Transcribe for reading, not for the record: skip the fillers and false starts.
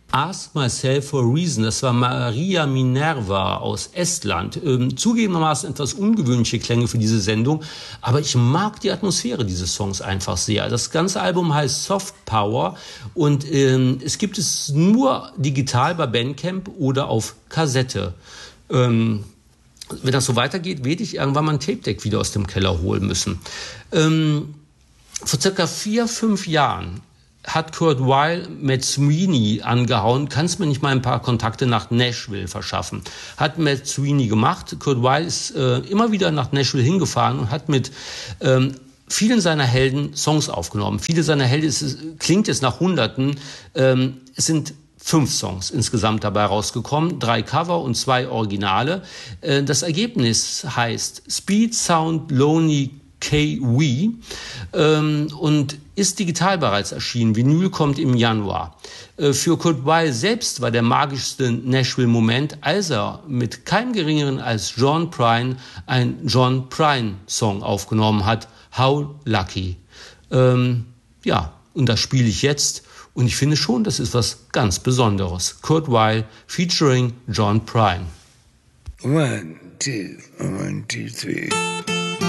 Ask Myself for a Reason, das war Maria Minerva aus Estland. Zugegebenermaßen etwas ungewöhnliche Klänge für diese Sendung, aber ich mag die Atmosphäre dieses Songs einfach sehr. Das ganze Album heißt Soft Power und es gibt es nur digital bei Bandcamp oder auf Kassette. Wenn das so weitergeht, werde ich irgendwann mal ein Tape-Deck wieder aus dem Keller holen müssen. Vor circa 4-5 Jahren hat Kurt Weill Matt Sweeney angehauen, kannst mir nicht mal ein paar Kontakte nach Nashville verschaffen. Hat Matt Sweeney gemacht. Kurt Weill ist immer wieder nach Nashville hingefahren und hat mit vielen seiner Helden Songs aufgenommen. Viele seiner Helden, klingt jetzt nach Hunderten, es sind 5 Songs insgesamt dabei rausgekommen, 3 Cover und 2 Originale. Das Ergebnis heißt Speed Sound Lonely KW und ist digital bereits erschienen. Vinyl kommt im Januar. Für Kurt Weill selbst war der magischste Nashville-Moment, als er mit keinem Geringeren als John Prine einen John Prine-Song aufgenommen hat, How Lucky. Und das spiele ich jetzt und ich finde schon, das ist was ganz Besonderes. Kurt Weill featuring John Prine. 1, 2, 1, 2, 3.